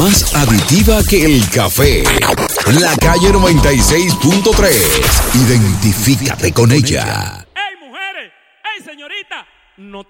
más adictiva que el café. La Calle 96.3. Identifícate con ella. ¡Ey, mujeres! ¡Ey, señorita! No te